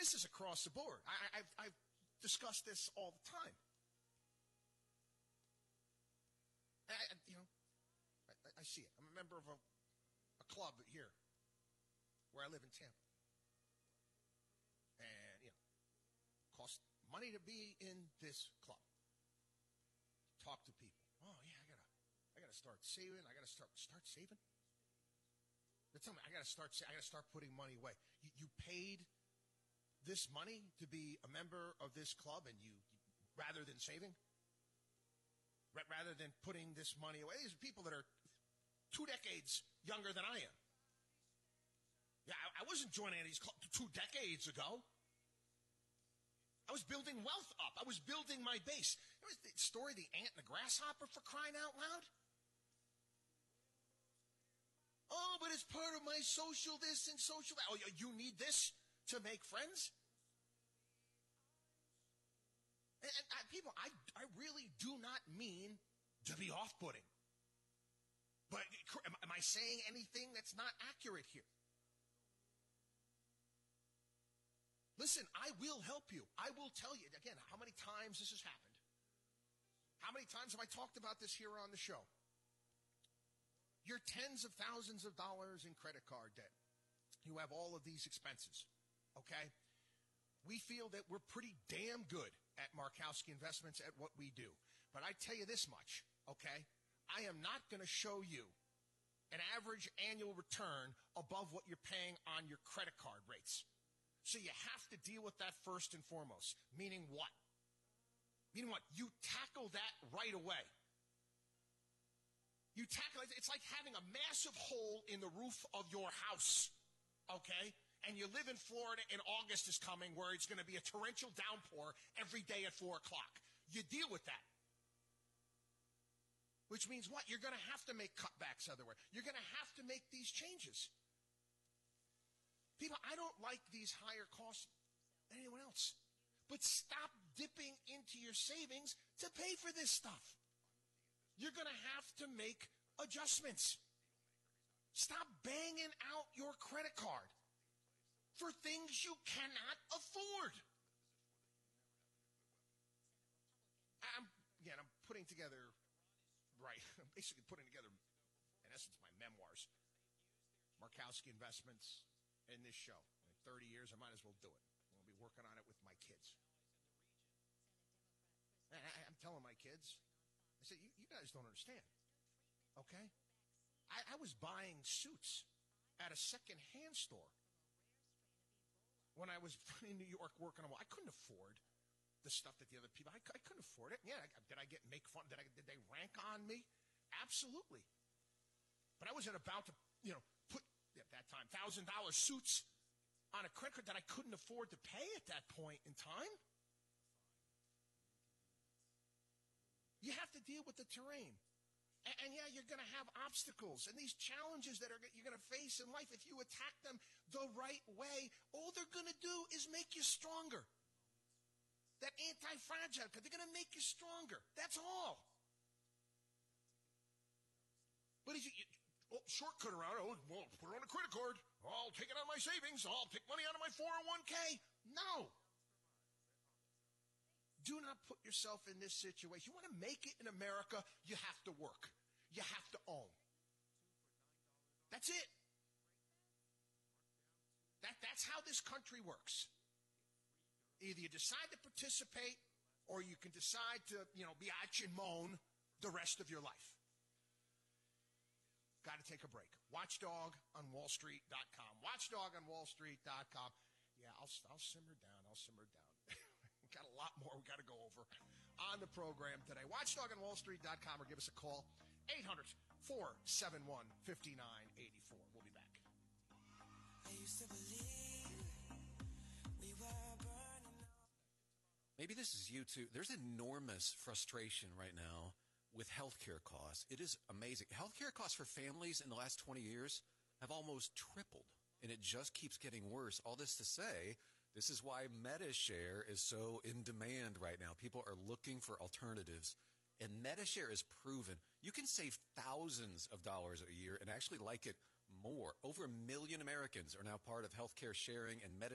this is across the board. I've discussed this all the time. I see it. I'm a member of a club here where I live in Tampa. And, costs money to be in this club. Talk to people. Oh, yeah, I gotta start saving. I gotta start saving. They tell me I gotta start putting money away. You paid this money to be a member of this club, and you rather than saving, rather than putting this money away. These are people that are 2 decades younger than I am. Yeah, I wasn't joining these clubs 2 decades ago. I was building wealth up. I was building my base. It was the story of the ant and the grasshopper, for crying out loud. Oh, but it's part of my social this and social that. Oh, you need this to make friends? And people, I really do not mean to be off-putting. But am I saying anything that's not accurate here? Listen, I will help you. I will tell you, again, how many times this has happened. How many times have I talked about this here on the show? You're tens of thousands of dollars in credit card debt. You have all of these expenses, okay? We feel that we're pretty damn good at Markowski Investments at what we do. But I tell you this much, okay? I am not going to show you an average annual return above what you're paying on your credit card rates. So you have to deal with that first and foremost. Meaning what? Meaning what? You tackle that right away. You tackle it. It's like having a massive hole in the roof of your house, okay? And you live in Florida and August is coming where it's going to be a torrential downpour every day at 4 o'clock. You deal with that. Which means what? You're going to have to make cutbacks everywhere. You're going to have to make these changes. People, I don't like these higher costs than anyone else. But stop dipping into your savings to pay for this stuff. You're going to have to make adjustments. Stop banging out your credit card for things you cannot afford. I'm putting together, I'm basically putting together, in essence, my memoirs. Markowski Investments. In this show. In 30 years, I might as well do it. I'll be working on it with my kids. And I'm telling my kids, I said, you guys don't understand, okay? I was buying suits at a second-hand store when I was in New York working on I couldn't afford the stuff that the other people, I couldn't afford it. Yeah, did I make fun? Did they rank on me? Absolutely. But I wasn't about to, put, at that time, $1,000 suits on a credit card that I couldn't afford to pay at that point in time. You have to deal with the terrain. And yeah, you're going to have obstacles and these challenges that you're going to face in life. If you attack them the right way, all they're going to do is make you stronger. That anti-fragile, because they're going to make you stronger. That's all. But if you shortcut around, put it on a credit card. I'll take it out of my savings. I'll take money out of my 401k. No. Do not put yourself in this situation. You want to make it in America, you have to work. You have to own. That's it. That's how this country works. Either you decide to participate or you can decide to, be out and moan the rest of your life. Got to take a break. WatchDogOnWallStreet.com. WatchDogOnWallStreet.com. Yeah, I'll simmer down. Got a lot more we got to go over on the program today. WatchDogOnWallStreet.com or give us a call. 800-471-5984. We'll be back. I used to believe we were burning. Maybe this is you too. There's enormous frustration right now with healthcare costs. It is amazing. Healthcare costs for families in the last 20 years have almost tripled, and it just keeps getting worse. All this to say, this is why MediShare is so in demand right now. People are looking for alternatives, and MediShare is proven. You can save thousands of dollars a year and actually like it more. Over 1 million Americans are now part of healthcare sharing, and MediShare